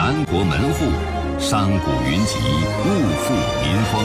南国门户，山谷云集，物阜民丰。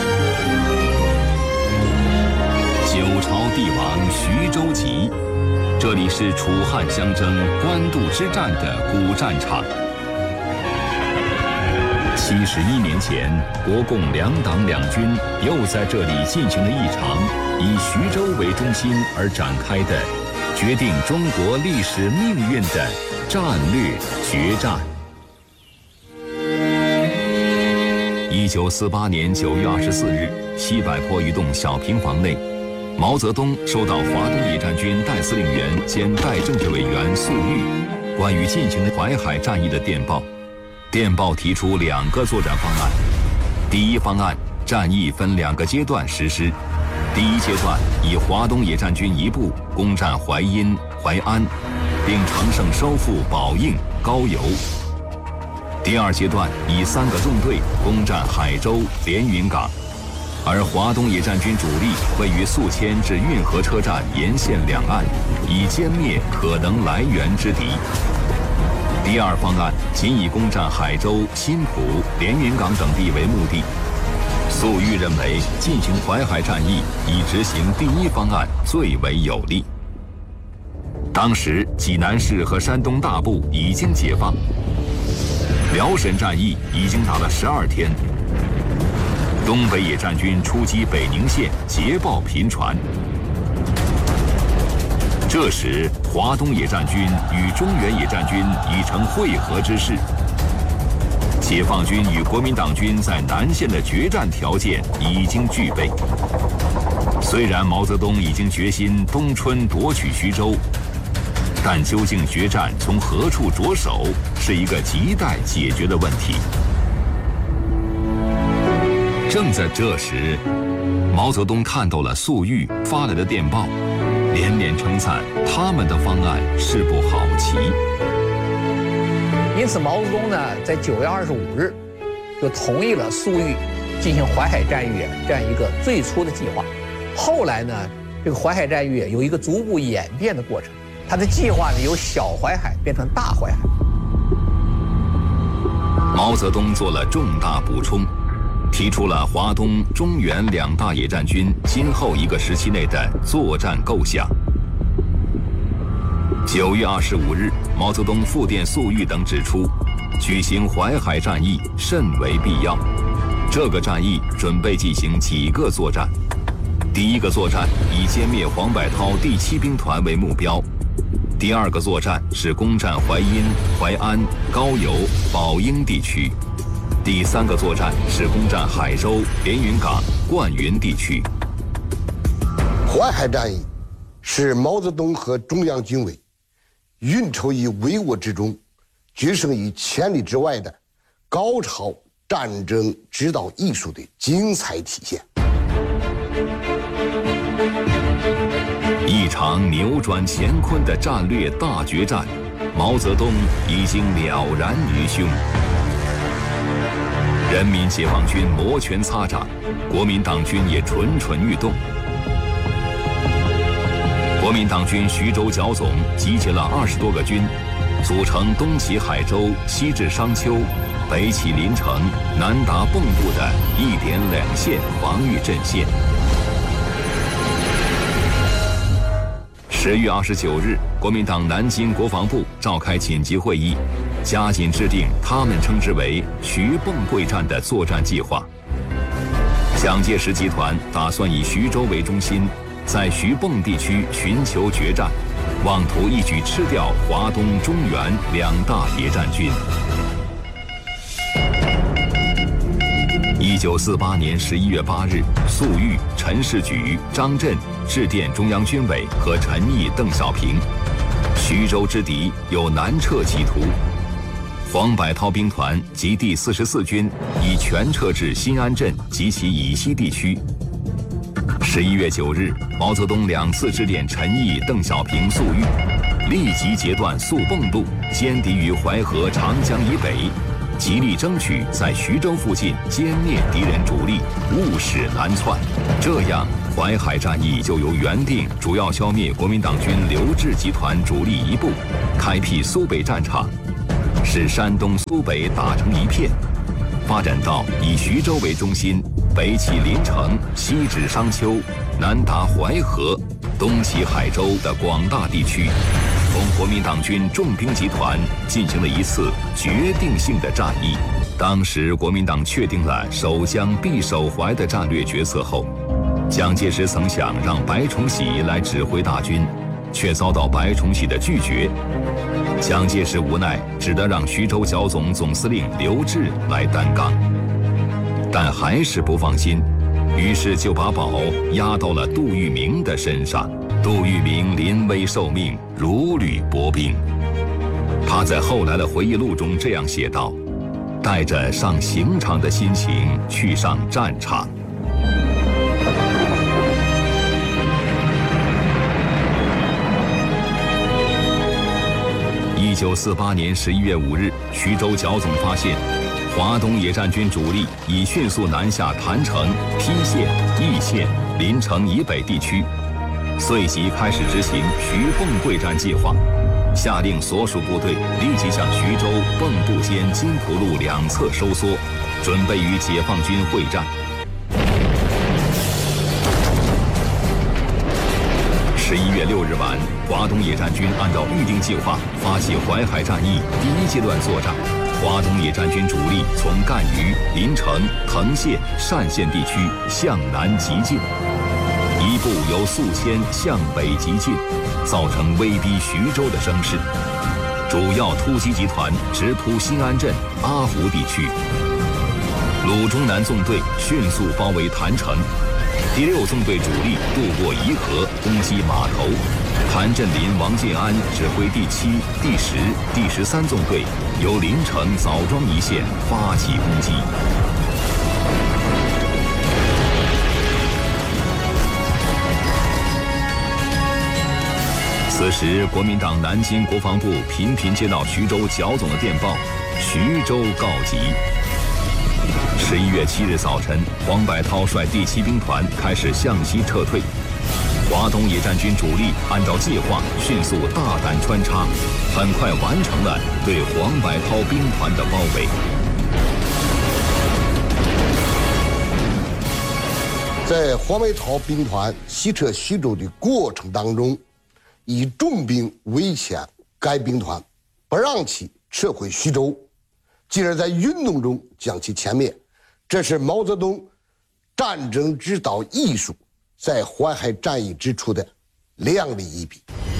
九朝帝王徐州集，这里是楚汉相争官渡之战的古战场。71年前，国共两党两军又在这里进行了一场以徐州为中心而展开的决定中国历史命运的战略决战。1948年9月24日，西柏坡一栋小平房内，毛泽东收到华东野战军代司令员兼代政治委员粟裕关于进行的淮海战役的电报。电报提出2个作战方案。第一方案，战役分2个阶段实施。第一阶段以华东野战军一部攻占淮阴、淮安，并乘胜收复宝应、高邮。第二阶段以3个纵队攻占海州、连云港，而华东野战军主力位于宿迁至运河车站沿线两岸，以歼灭可能来源之敌。第二方案仅以攻占海州、新浦、连云港等地为目的。粟裕认为进行淮海战役以执行第一方案最为有利。当时济南市和山东大部已经解放，辽沈战役已经打了12天，东北野战军出击北宁县，捷报频传。这时，华东野战军与中原野战军已成会合之势。解放军与国民党军在南线的决战条件已经具备。虽然毛泽东已经决心冬春夺取徐州，但究竟决战从何处着手，是一个亟待解决的问题。正在这时，毛泽东看到了粟裕发来的电报，连连称赞他们的方案是部好棋。 因此，毛泽东呢，在9月25日就同意了粟裕进行淮海战役这样一个最初的计划。后来呢，这个淮海战役有一个逐步演变的过程，他的计划呢由小淮海变成大淮海。 毛泽东做了重大补充，提出了华东、中原2大野战军今后一个时期内的作战构想。9月25日，毛泽东复电粟裕等指出，举行淮海战役甚为必要。这个战役准备进行几个作战。第一个作战以歼灭黄百韬第7兵团为目标。第二个作战是攻占淮阴、淮安、高邮、宝应地区。第3个作战是攻占海州、连云港、灌云地区。 淮海战役是毛泽东和中央军委运筹于帷幄之中，决胜于千里之外的高超战争指导艺术的精彩体现。 一场扭转乾坤的战略大决战，毛泽东已经了然于胸。人民解放军摩拳擦掌，国民党军也蠢蠢欲动。国民党军徐州剿总集结了20多个军，组成东起海州、西至商丘、北起临城、南达蚌埠的1点2线防御阵线。10月29日，国民党南京国防部召开紧急会议，加紧制定他们称之为徐蚌会战的作战计划。蒋介石集团打算以徐州为中心，在徐蚌地区寻求决战，妄图一举吃掉华东、中原2大野战军。1948年11月8日，粟裕、陈士举、张震致电中央军委和陈毅、邓小平，徐州之敌有南撤企图。黄百韬兵团及第44军已全撤至新安镇及其以西地区。11月9日，毛泽东2次致电陈毅、邓小平、粟裕，立即截断粟蚌路，歼敌于淮河、长江以北，极力争取在徐州附近歼灭敌人主力，勿使南窜。这样，淮海战役就由原定主要消灭国民党军刘峙集团主力一部，开辟苏北战场， 使山东苏北打成一片，发展到以徐州为中心，北起临城，西至商丘，南达淮河，东起海州的广大地区，同国民党军重兵集团进行了一次决定性的战役。当时国民党确定了守江必守淮的战略决策后，蒋介石曾想让白崇禧来指挥大军，却遭到白崇禧的拒绝。蒋介石无奈，只得让徐州剿总总司令刘峙来担纲，但还是不放心，于是就把宝压到了杜聿明的身上。杜聿明临危受命，如履薄冰。他在后来的回忆录中这样写道：带着上刑场的心情去上战场。1948年11月5日，徐州剿总发现，华东野战军主力已迅速南下郯城、郫县、易县、临城以北地区，遂即开始执行徐蚌会战计划，下令所属部队立即向徐州、蚌埠间金浦路两侧收缩，准备与解放军会战。11月6日晚，华东野战军按照预定计划发起淮海战役第一阶段作战。华东野战军主力从赣榆、临城、藤县、单县地区向南急进，一部由宿迁向北急进，造成威逼徐州的声势。主要突击集团直扑新安镇、阿湖地区。鲁中南纵队迅速包围郯城。第6纵队主力渡过沂河，攻击码头。谭震林、王建安指挥第7、第10、第13纵队由临城枣庄一线发起攻击。此时，国民党南京国防部频频接到徐州剿总的电报，徐州告急。11月7日早晨，黄百韬率第7兵团开始向西撤退。华东野战军主力按照计划迅速大胆穿插，很快完成了对黄百韬兵团的包围。 在黄百韬兵团西撤徐州的过程当中，以重兵围歼该兵团，不让其撤回徐州，进而在运动中将其歼灭。这是毛泽东战争指导艺术在淮海战役之初的亮丽一笔。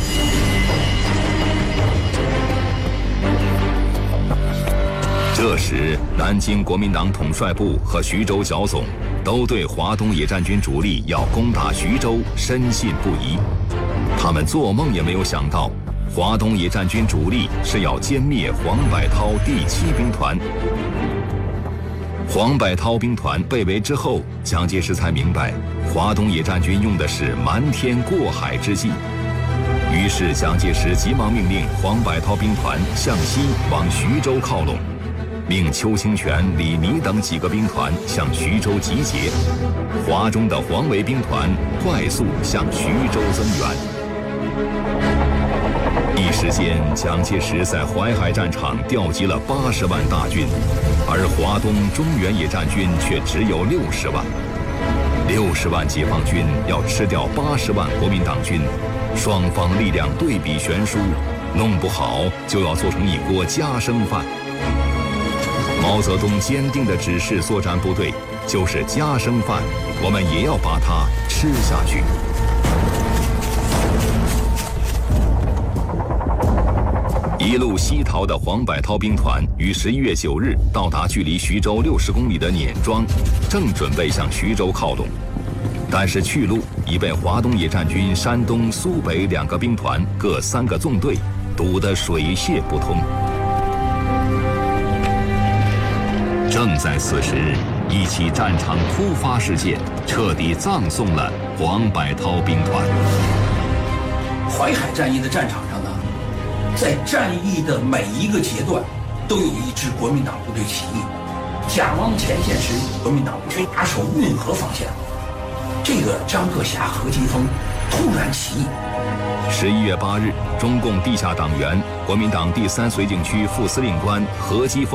这时，南京国民党统帅部和徐州剿总都对华东野战军主力要攻打徐州深信不疑。他们做梦也没有想到，华东野战军主力是要歼灭黄百韬第7兵团。黄百韬兵团被围之后，蒋介石才明白，华东野战军用的是瞒天过海之计。于是，蒋介石急忙命令黄百韬兵团向西往徐州靠拢，命邱清泉、李弥等几个兵团向徐州集结，华中的黄维兵团快速向徐州增援。一时间，蒋介石在淮海战场调集了80万大军，而华东中原野战军却只有60万。60万解放军要吃掉80万国民党军，双方力量对比悬殊，弄不好就要做成一锅夹生饭。毛泽东坚定地指示作战部队，就是夹生饭，我们也要把它吃下去。一路西逃的黄百韬兵团于11月9日到达距离徐州60公里的碾庄，正准备向徐州靠拢，但是去路已被华东野战军山东、苏北2个兵团各3个纵队堵得水泄不通。正在此时，一起战场突发事件彻底葬送了黄百韬兵团。 淮海战役的战场上呢，在战役的每一个阶段，都有一支国民党部队起义。甲汪前线时，国民党军把守运河防线，这个张克侠、何基沣突然起义， 11月8日，中共地下党员、国民党第3绥靖区副司令官何基峰